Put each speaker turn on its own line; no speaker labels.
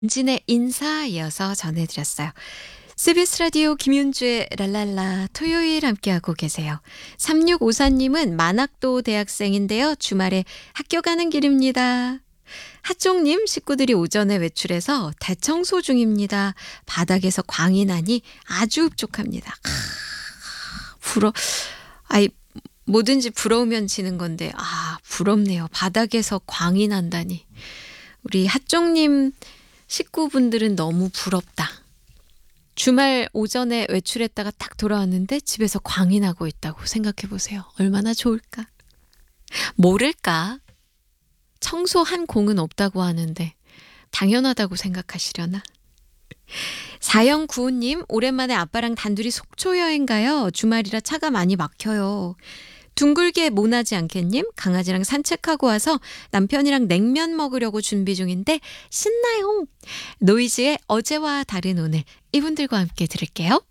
진의 인사 이어서 전해드렸어요. CBS 라디오 김윤주의 랄랄라 토요일 함께하고 계세요. 3654님은 만학도 대학생인데요. 주말에 학교 가는 길입니다. 하종님 식구들이 오전에 외출해서 대청소 중입니다. 바닥에서 광이 나니 아주 흡족합니다. 아이, 뭐든지 부러우면 지는 건데, 부럽네요. 바닥에서 광이 난다니. 우리 하종님 식구분들은 너무 부럽다. 주말 오전에 외출했다가 딱 돌아왔는데 집에서 광이 나고 있다고 생각해 보세요. 얼마나 좋을까? 모를까? 청소한 공은 없다고 하는데 당연하다고 생각하시려나? 4095님, 오랜만에 아빠랑 단둘이 속초 여행 가요. 주말이라 차가 많이 막혀요. 둥글게 모나지 않겠님? 강아지랑 산책하고 와서 남편이랑 냉면 먹으려고 준비 중인데 신나요. 노이즈의 어제와 다른 오늘, 이분들과 함께 들을게요.